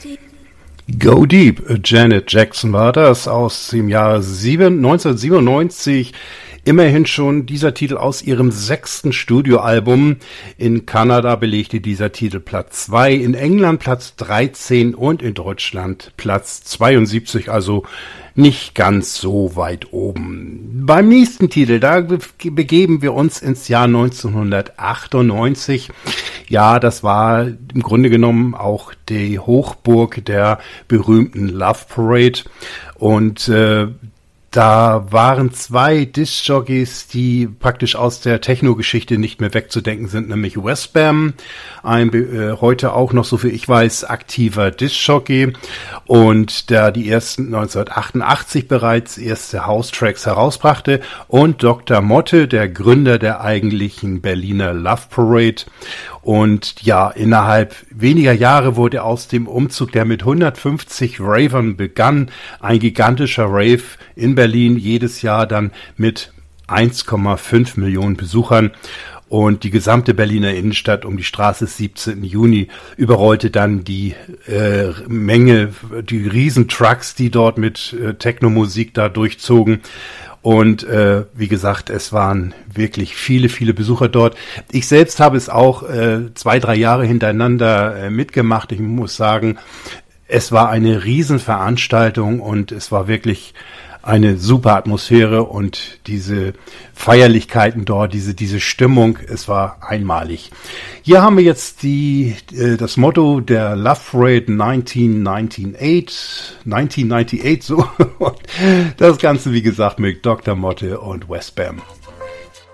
Go Deep, Janet Jackson war das aus dem Jahr 1997. Immerhin schon dieser Titel aus ihrem 6. Studioalbum. In Kanada belegte dieser Titel Platz 2, in England Platz 13 und in Deutschland Platz 72, also nicht ganz so weit oben. Beim nächsten Titel, da begeben wir uns ins Jahr 1998. Ja, das war im Grunde genommen auch die Hochburg der berühmten Love Parade und da waren 2 Diskjockeys, die praktisch aus der Techno-Geschichte nicht mehr wegzudenken sind, nämlich Westbam, ein heute auch noch, so viel ich weiß, aktiver Diskjockey und der die ersten 1988 bereits erste House-Tracks herausbrachte, und Dr. Motte, der Gründer der eigentlichen Berliner Love Parade. Und ja, innerhalb weniger Jahre wurde aus dem Umzug, der mit 150 Ravern begann, ein gigantischer Rave in Berlin, jedes Jahr dann mit 1,5 Millionen Besuchern. Und die gesamte Berliner Innenstadt um die Straße des 17. Juni überrollte dann die Menge, die Riesentrucks, die dort mit Techno-Musik da durchzogen. Und wie gesagt, es waren wirklich viele, viele Besucher dort. Ich selbst habe es auch 2-3 Jahre hintereinander mitgemacht. Ich muss sagen, es war eine Riesenveranstaltung und es war wirklich eine super Atmosphäre und diese Feierlichkeiten dort, diese Stimmung, es war einmalig. Hier haben wir jetzt das Motto der Love Parade 1998, so. Das Ganze, wie gesagt, mit Dr. Motte und Westbam.